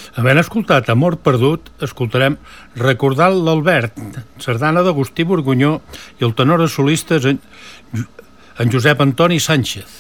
Havent escoltat Amor perdut, escoltarem Recordant l'Albert, sardana d'Agustí Borgunyó i el tenor solista és en Josep Antoni Sánchez.